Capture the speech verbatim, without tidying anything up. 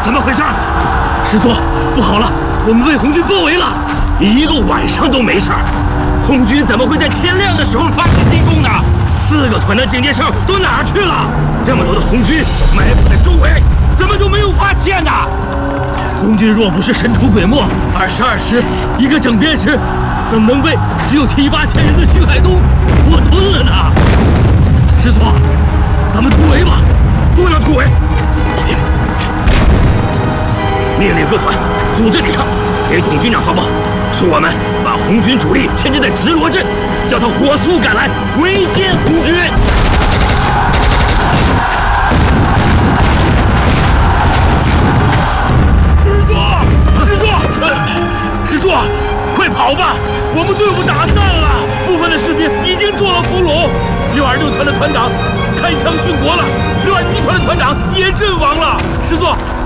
怎么回事？师座，不好了，我们被红军包围了，一个晚上都没事儿。红军怎么会在天亮的时候发起进攻呢？四个团的警戒哨都哪儿去了？这么多的红军埋伏在周围，怎么就没有发现呢？红军若不是神出鬼没，二十二师一个整编师，怎么能被只有七八千人的徐海东活吞了呢？师座，咱们突围吧！不能突围！命令各团组织抵抗，给董军长发报，说我们把红军主力牵制在直罗镇，叫他火速赶来围歼红军。师座，师座，师座，快跑吧！我们队伍打散了，部分的士兵已经做了俘虏。六二六团的团长开枪殉国了，六二七团的团长也阵亡了。师座。